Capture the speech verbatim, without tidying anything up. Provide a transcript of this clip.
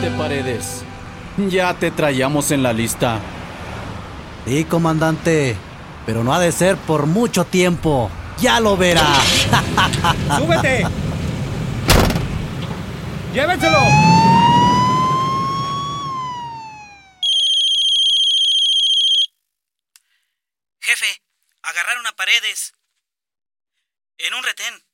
jefe Paredes. Ya te traíamos en la lista. Sí, comandante, pero no ha de ser por mucho tiempo. ¡Ya lo verá! ¡Súbete! ¡Llévenselo! Jefe, agarraron a Paredes en un retén.